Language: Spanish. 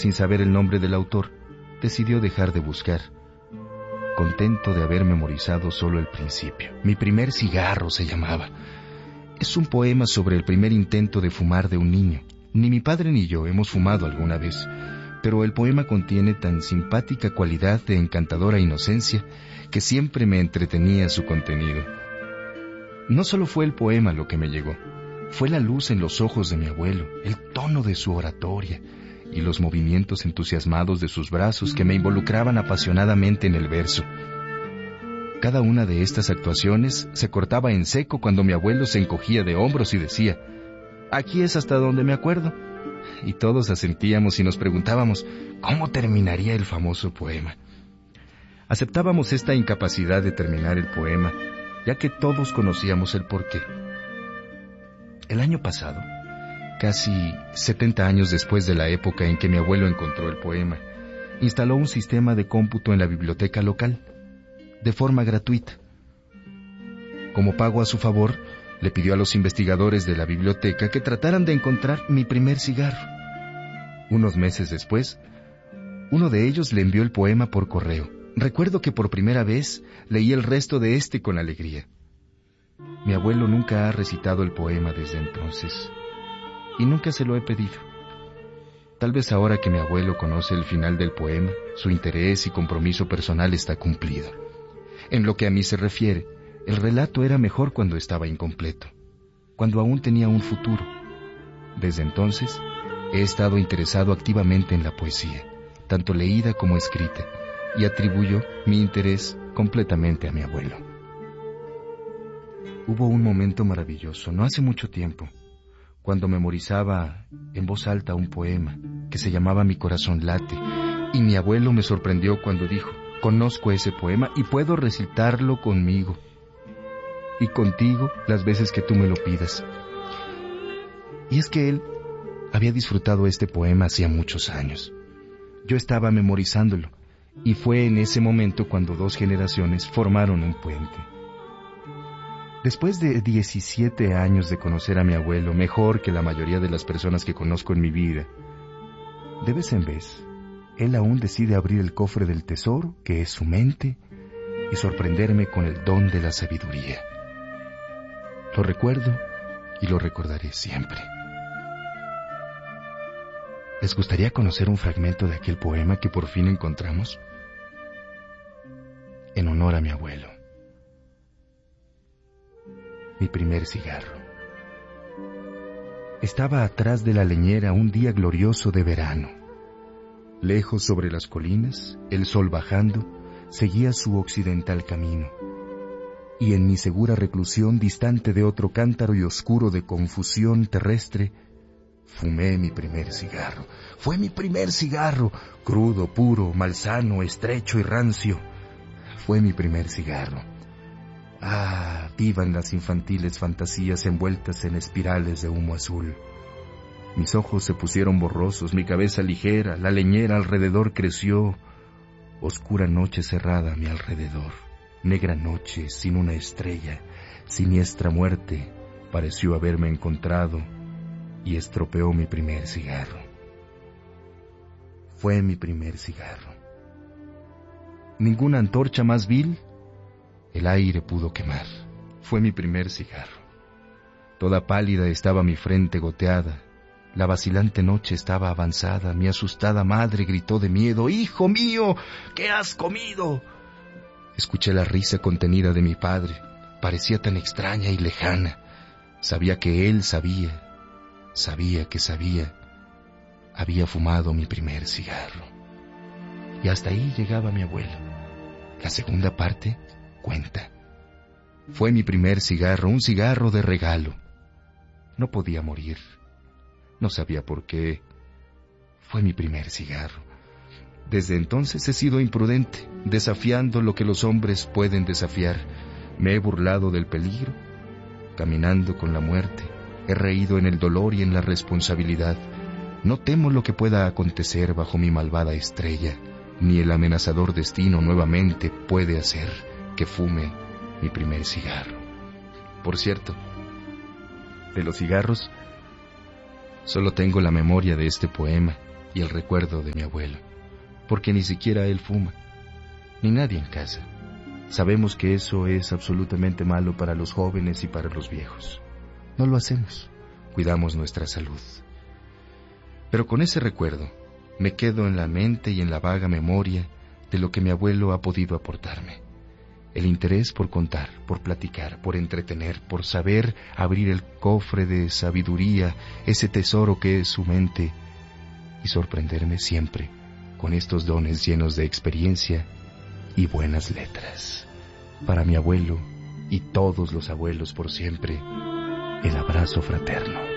sin saber el nombre del autor, decidió dejar de buscar, contento de haber memorizado solo el principio. Mi primer cigarro se llamaba. Es un poema sobre el primer intento de fumar de un niño. Ni mi padre ni yo hemos fumado alguna vez, pero el poema contiene tan simpática cualidad de encantadora inocencia que siempre me entretenía su contenido. No solo fue el poema lo que me llegó, fue la luz en los ojos de mi abuelo, el tono de su oratoria y los movimientos entusiasmados de sus brazos que me involucraban apasionadamente en el verso. Cada una de estas actuaciones se cortaba en seco cuando mi abuelo se encogía de hombros y decía: «Aquí es hasta donde me acuerdo». Y todos asentíamos y nos preguntábamos cómo terminaría el famoso poema. Aceptábamos esta incapacidad de terminar el poema, ya que todos conocíamos el porqué. El año pasado, casi 70 años después de la época en que mi abuelo encontró el poema, instaló un sistema de cómputo en la biblioteca local, de forma gratuita. Como pago a su favor, le pidió a los investigadores de la biblioteca que trataran de encontrar mi primer cigarro. Unos meses después, uno de ellos le envió el poema por correo. Recuerdo que por primera vez leí el resto de este con alegría. Mi abuelo nunca ha recitado el poema desde entonces, y nunca se lo he pedido. Tal vez ahora que mi abuelo conoce el final del poema, su interés y compromiso personal está cumplido. En lo que a mí se refiere, el relato era mejor cuando estaba incompleto, cuando aún tenía un futuro. Desde entonces, he estado interesado activamente en la poesía, tanto leída como escrita, y atribuyo mi interés completamente a mi abuelo. Hubo un momento maravilloso, no hace mucho tiempo, cuando memorizaba en voz alta un poema que se llamaba Mi corazón late, y mi abuelo me sorprendió cuando dijo: «Conozco ese poema y puedo recitarlo conmigo y contigo las veces que tú me lo pidas». Y es que él había disfrutado este poema hacía muchos años. Yo estaba memorizándolo, y fue en ese momento cuando dos generaciones formaron un puente. Después de 17 años de conocer a mi abuelo mejor que la mayoría de las personas que conozco en mi vida, de vez en vez, él aún decide abrir el cofre del tesoro, que es su mente, y sorprenderme con el don de la sabiduría. Lo recuerdo y lo recordaré siempre. ¿Les gustaría conocer un fragmento de aquel poema que por fin encontramos? En honor a mi abuelo. Mi primer cigarro. Estaba atrás de la leñera un día glorioso de verano. Lejos sobre las colinas, el sol bajando, seguía su occidental camino. Y en mi segura reclusión, distante de otro cántaro y oscuro de confusión terrestre, fumé mi primer cigarro. Fue mi primer cigarro, crudo, puro, malsano, estrecho y rancio. Fue mi primer cigarro. Ah, vivan las infantiles fantasías envueltas en espirales de humo azul. Mis ojos se pusieron borrosos, mi cabeza ligera, la leñera alrededor creció. Oscura noche cerrada a mi alrededor. Negra noche sin una estrella, siniestra muerte pareció haberme encontrado y estropeó mi primer cigarro. Fue mi primer cigarro. Ninguna antorcha más vil el aire pudo quemar. Fue mi primer cigarro. Toda pálida estaba mi frente goteada. La vacilante noche estaba avanzada. Mi asustada madre gritó de miedo: «¡Hijo mío! ¿Qué has comido?». Escuché la risa contenida de mi padre. Parecía tan extraña y lejana. Sabía que él sabía. Sabía que sabía. Había fumado mi primer cigarro. Y hasta ahí llegaba mi abuelo. La segunda parte cuenta. Fue mi primer cigarro, un cigarro de regalo. No podía morir. No sabía por qué. Fue mi primer cigarro. Desde entonces he sido imprudente, desafiando lo que los hombres pueden desafiar. Me he burlado del peligro, caminando con la muerte. He reído en el dolor y en la responsabilidad. No temo lo que pueda acontecer bajo mi malvada estrella, ni el amenazador destino nuevamente puede hacer que fume mi primer cigarro. Por cierto, de los cigarros, solo tengo la memoria de este poema y el recuerdo de mi abuelo, porque ni siquiera él fuma, ni nadie en casa. Sabemos que eso es absolutamente malo para los jóvenes y para los viejos. No lo hacemos, cuidamos nuestra salud. Pero con ese recuerdo me quedo en la mente y en la vaga memoria de lo que mi abuelo ha podido aportarme. El interés por contar, por platicar, por entretener, por saber abrir el cofre de sabiduría, ese tesoro que es su mente, y sorprenderme siempre con estos dones llenos de experiencia y buenas letras. Para mi abuelo y todos los abuelos por siempre, el abrazo fraterno.